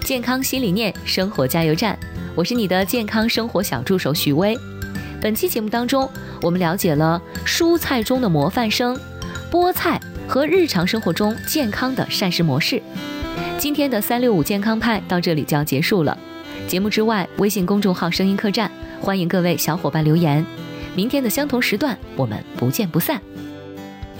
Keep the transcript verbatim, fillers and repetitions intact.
健康新理念，生活加油站，我是你的健康生活小助手许巍。本期节目当中，我们了解了蔬菜中的模范生菠菜和日常生活中健康的膳食模式。今天的三六五健康派到这里就要结束了。节目之外，微信公众号声音客栈，欢迎各位小伙伴留言。明天的相同时段，我们不见不散。